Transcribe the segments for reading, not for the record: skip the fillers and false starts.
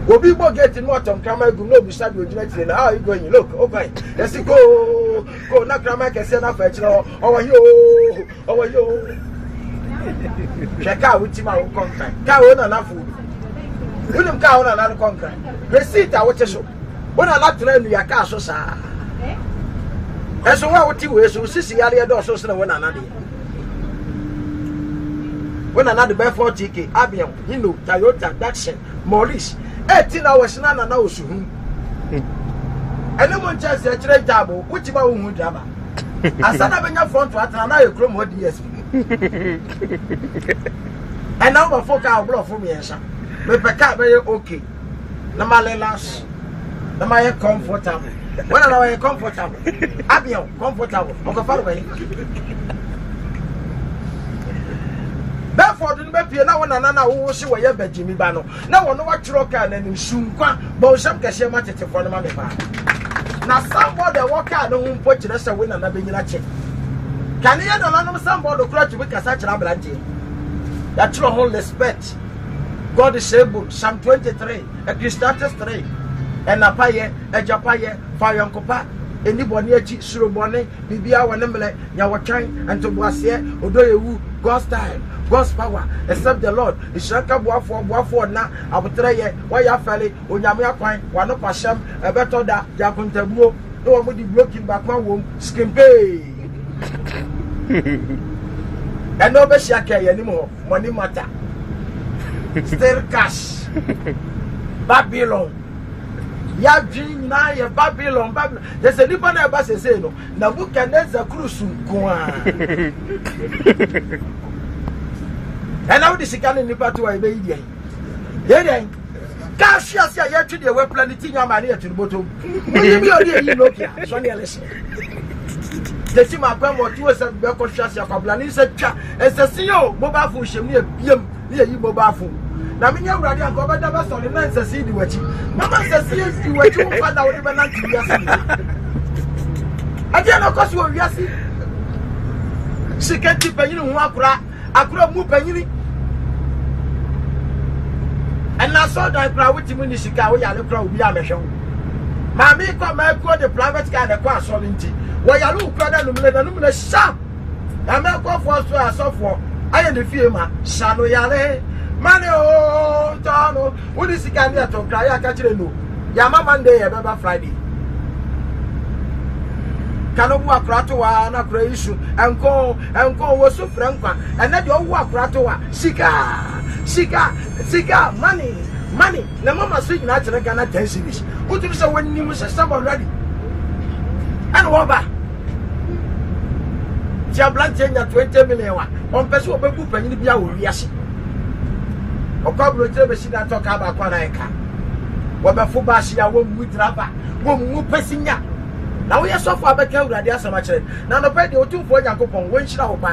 Obi bo get in what on camera go no be sabi ojina how you going? Look, okay. Let's go na camera can say na for chiro. Owo yo. Check out with my contract. Ka wo na na fu. Unim ka wo na na contract. Receipt a wo che so. Wo na la tra nu ya ka so sa. Eso wa wo ti we so sisi yare do so na wo na na de. When another buy 40k, Abian, Hino, Toyota, Daction, Maurice, 18 hours na osuhu. And no one just a trade table, which about who drama. Asana benya front to atana na chrome what DSP. And now my folk are block for me answer. Me peka very okay. Na malelas. Na my comfortable. When I comfortable. Abian comfortable. Okofaro by. Therefore, the baby now one another who see where you be Jimmy Bano. Now one what rocker and Sunkwa, but some cashier match for the money. Now somebody walk out no one put us a win and a big check. Can you know somebody crutch with a such a blanty? That your whole respect. God is able, Psalm 23, a Christatus 3, and a paye, a japaye, fire and copa. Anybody suru bonnet, Bibia, one number, Yawatine, and to Boisier, Odoyewu, God's time. God's power, except the Lord. The Shaka Boafo now, I will try ye, why you fell, Unyamia Pine, one of Pasham, a better da, Yakuntabu, no one would be blocking back my womb, skin pay. And no Beshaka anymore, money matter. Still cash. Babylon. Ya dream na ya Babylon. There's a different about say no. Nebuchadnezzar cruise and now this can nipa to a baby. Then cash ya to the web planet in your money to the bottom. You know, Sonny listen. The team I come what you was a conscious of Blani said, as a CEO, mobile phone, she near you mobile phone. Now, me, you're ready and go back to the bus on the night to see the watching. Mama says, you were too far out of the night. I didn't know because you were yassi. She can't keep a you know, I could move penny. And I saw that crowd with him in the Chicago, and the crowd be a show. Mammy, come and call the private car and the car sovereignty. Why I look rather than the numerous sharp. I may go for us to a software. I am the firma, Shano Yale. Money, oh, Tano, what is the candidate to cry? I catch you. Yama Monday, Baba Friday. Cannot walk Ratoa, no issue, and call was so frank, and then you walk Ratoa, Sika, money. The mama sing natural Ghana 10 series. Who do so when you was a summer ready? And Waba Jablan 20 million on Peso Babu Penny Bia Yasi. Or Cobble Trebesi that talk about Quanaika. Waba Fubasia won't with Rapa, won't move Pessinia. Now we are so far back out there so much. Now the bed you 2 for Yakupon, when shall I?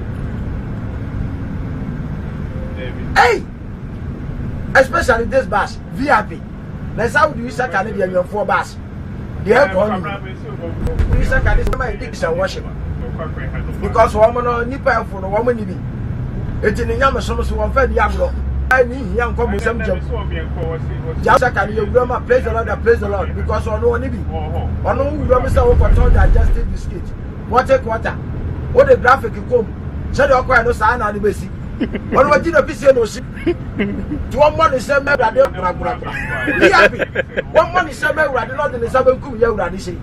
Hey! Especially this bus, VIP. That's how do you say Canadian your 4 bus? The aircon. We say Canadian worship. Because woman nipa for the woman need. It's in the Yama so one fed Yagro. I need young come with some job. Just can you grandma praise the Lord, because on no need. On no Ramisa over told I just did the skit. What the graphic you come. Said your no sign on the basic. What was you no ship? To 1 month is some happy. 1 month is some not in the 7 cool year.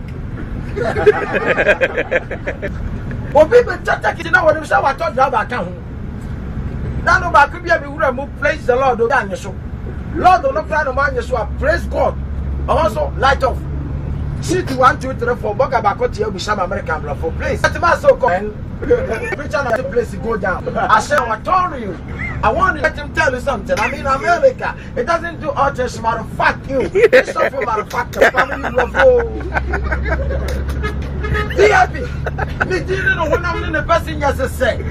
Well, people just take it now when you say what I told you about. Now, no back could be able to praise the Lord. Lord, do not plan to mind you. Praise God. Also, light off. See to 1, 2, 3, 4. Boga back here with some American blood for place. That's my so called. Preacher at the place to go down. I said, I told you. I want to let him tell you something. I mean, America, it doesn't do all this matter. Fuck you. It's not for matter. Fuck you. Family love. Be happy. Me didn't know when I'm in the person, yes, I say.